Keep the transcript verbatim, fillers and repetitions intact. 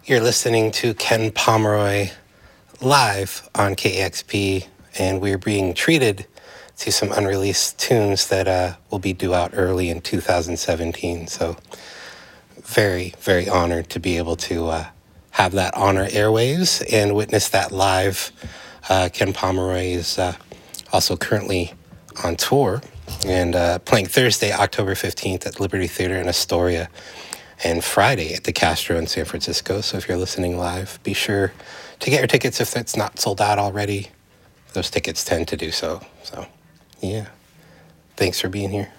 You're listening to Ken Pomeroy live on K E X P, and we're being treated to some unreleased tunes that uh, will be due out early in two thousand seventeen. So very, very honored to be able to uh, have that on our airwaves and witness that live. Uh, Ken Pomeroy is uh, also currently on tour and uh, playing Thursday, October fifteenth at Liberty Theater in Astoria, and Friday at the Castro in San Francisco. So if you're listening live, be sure to get your tickets if it's not sold out already. Those tickets tend to do so. So, yeah. Thanks for being here.